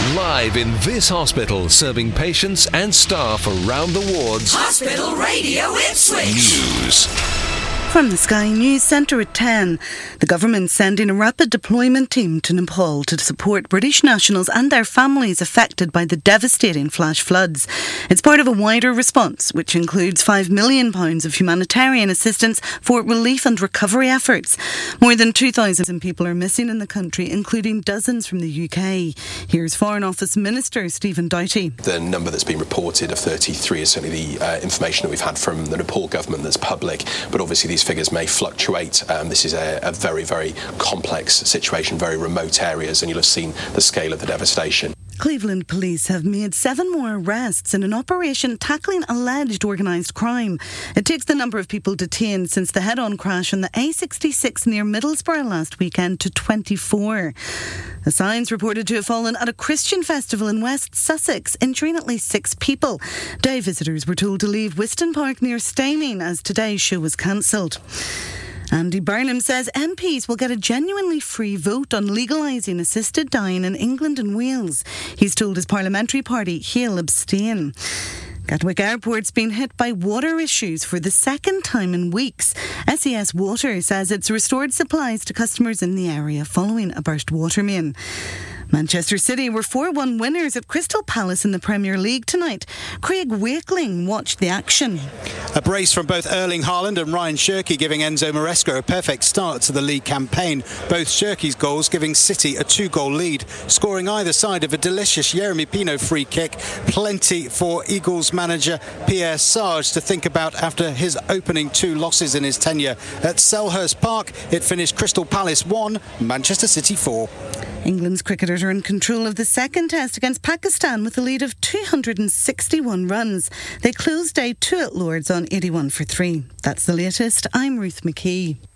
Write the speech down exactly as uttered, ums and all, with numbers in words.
Live in this hospital, serving patients and staff around the wards. Hospital Radio Ipswich. News. From the Sky News Centre at ten, the government's sending a rapid deployment team to Nepal to support British nationals and their families affected by the devastating flash floods. It's part of a wider response, which includes five million pounds of humanitarian assistance for relief and recovery efforts. More than two thousand people are missing in the country, including dozens from the U K. Here's Foreign Office Minister Stephen Doughty. The number that's been reported of thirty-three is certainly the uh, information that we've had from the Nepal government that's public, but obviously these figures may fluctuate. Um, this is a, a very, very complex situation, very remote areas, and you'll have seen the scale of the devastation. Cleveland police have made seven more arrests in an operation tackling alleged organised crime. It takes the number of people detained since the head-on crash on the A sixty-six near Middlesbrough last weekend to twenty-four. A sign's reported to have fallen at a Christian festival in West Sussex, injuring at least six people. Day visitors were told to leave Whiston Park near Steyning as today's show was cancelled. Andy Burnham says M Ps will get a genuinely free vote on legalising assisted dying in England and Wales. He's told his parliamentary party he'll abstain. Gatwick Airport's been hit by water issues for the second time in weeks. S E S Water says it's restored supplies to customers in the area following a burst water main. Manchester City were four one winners at Crystal Palace in the Premier League tonight. Craig Wakeling watched the action. A brace from both Erling Haaland and Ryan Shirky giving Enzo Maresca a perfect start to the league campaign. Both Shirky's goals giving City a two-goal lead, scoring either side of a delicious Jeremy Pino free kick. Plenty for Eagles manager Pierre Sarge to think about after his opening two losses in his tenure at Selhurst Park. It finished Crystal Palace one, Manchester City four. England's cricketers are in control of the second test against Pakistan with a lead of two hundred sixty-one runs. They closed day two at Lords on eighty-one for three. That's the latest. I'm Ruth McKee.